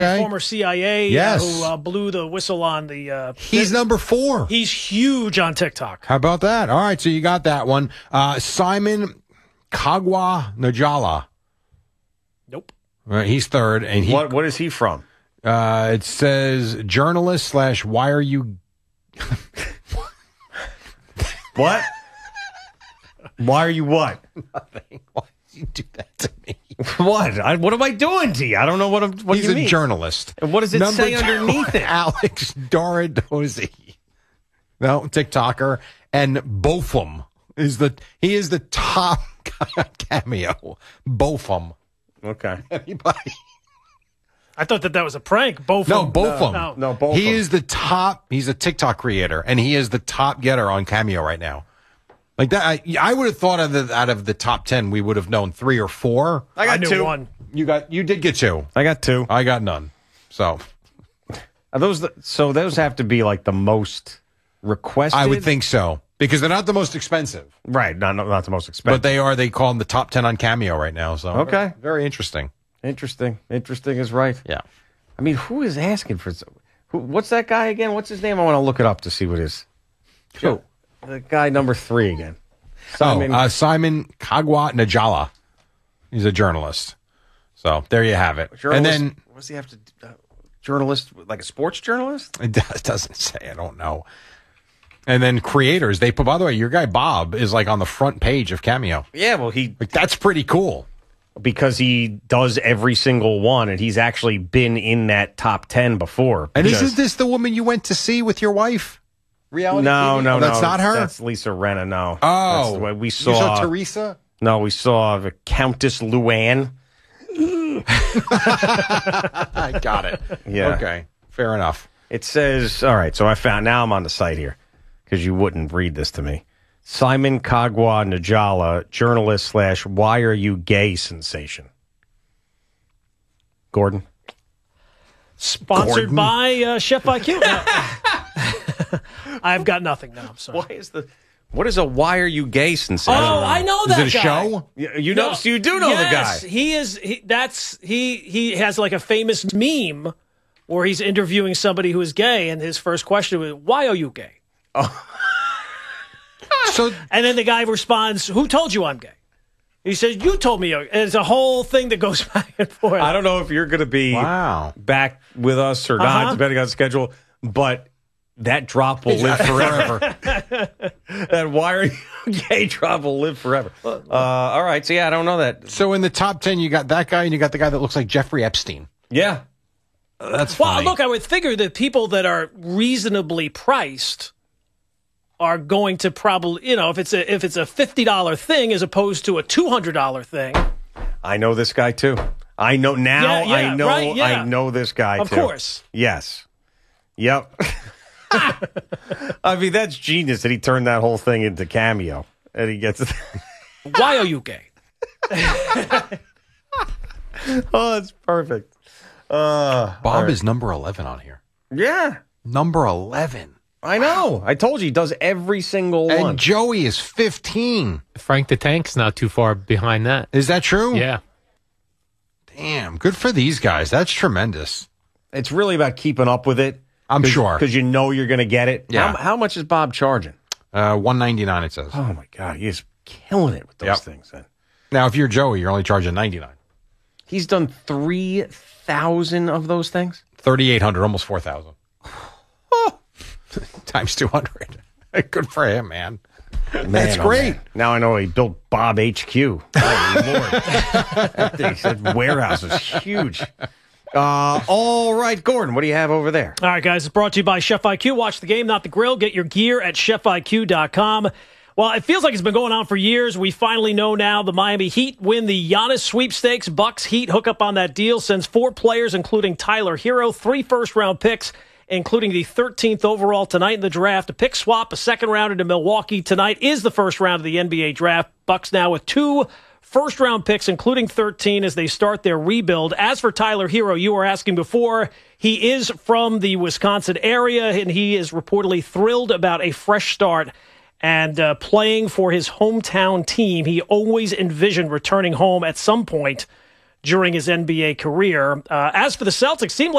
former CIA who blew the whistle on the... He's number 4. He's huge on TikTok. How about that? All right, so you got that one. Simon Kagwa Najala. Nope. He's 3rd. And what is he from? It says journalist / why are you... What? Why are you what? Nothing. Why did you do that to me? What? What am I doing to you? I don't know what He's you mean. a journalist. And what does it say underneath it? Alex Doradozzi. No, TikToker. And Bofum is the top guy on Cameo. Bofum. Okay. Anybody? I thought that was a prank. Bofum. No, Bofum. No, Bofum. He is the top. He's a TikTok creator, and he is the top getter on Cameo right now. Like that, I would have thought out of the top 10, we would have known 3 or 4. I got 2. 1. You did get 2. I got 2. I got none. So are those have to be like the most requested? I would think so because they're not the most expensive, right? Not the most expensive, but they are. They call them the top 10 on Cameo right now. So okay, very interesting. Interesting is right. Yeah. I mean, who is asking for? What's that guy again? What's his name? I want to look it up to see what it is. Who? The guy number 3 again. Simon Kagwa Najala. He's a journalist. So there you have it. Journalist, and then what does he have to do? Journalist, like a sports journalist? It doesn't say. I don't know. And then creators. By the way, your guy Bob is like on the front page of Cameo. Yeah, well, that's pretty cool. Because he does every single one, and he's actually been in that top 10 before. And isn't this the woman you went to see with your wife? Reality TV? No, that's not her? That's Lisa Renna, no. Oh. That's the way we saw. You saw Teresa? No, we saw the Countess Luann. I got it. Yeah. Okay. Fair enough. It says, all right, so now I'm on the site here, because you wouldn't read this to me. Simon Kagwa Najala, journalist / why are you gay sensation. Gordon? Sponsored by Chef IQ. I've got nothing now. I'm sorry. What is a why are you gay sensation? Oh, I know that guy. Is it a show? You know, so you do know the guy. He has like a famous meme where he's interviewing somebody who is gay, and his first question was, "Why are you gay?" Oh. And then the guy responds, "Who told you I'm gay?" He says, "You told me." And it's a whole thing that goes back and forth. I don't know if you're going to be back with us or not, depending on schedule, but that drop will live forever. That why are you gay drop will live forever. All right, so I don't know that. So in the top 10, you got that guy, and you got the guy that looks like Jeffrey Epstein. Yeah. That's funny. Well, look, I would figure that people that are reasonably priced are going to probably, if it's a $50 thing as opposed to a $200 thing. I know this guy too. I know now. I know this guy too. Of course. Yes. Yep. I mean, that's genius that he turned that whole thing into Cameo, and he gets. Why are you gay? Oh, that's perfect. Bob is number 11 on here. Yeah, number 11. I know. I told you he does every single one. And Joey is 15. Frank the Tank's not too far behind that. Is that true? Yeah. Damn, good for these guys. That's tremendous. It's really about keeping up with it. I'm sure. Because you know you're going to get it. Yeah. How much is Bob charging? $199, it says. Oh, my God. He is killing it with those things. Then. Now, if you're Joey, you're only charging $99. He's done 3,000 of those things? 3,800, almost 4,000. Times 200. Good for him, man. That's great. Now I know he built Bob HQ. Oh, Lord. He said warehouse is huge. All right, Gordon, what do you have over there? All right, guys, it's brought to you by Chef IQ. Watch the game, not the grill. Get your gear at chefiq.com. Well, it feels like it's been going on for years. We finally know now the Miami Heat win the Giannis sweepstakes. Bucks Heat hook up on that deal, sends 4 players, including Tyler Hero, 3 first-round picks, including the 13th overall tonight in the draft. A pick swap, a second round into Milwaukee tonight is the first round of the NBA draft. Bucks now with 2 first-round picks, including 13, as they start their rebuild. As for Tyler Hero, you were asking before, he is from the Wisconsin area, and he is reportedly thrilled about a fresh start and playing for his hometown team. He always envisioned returning home at some point during his NBA career. As for the Celtics, seemed like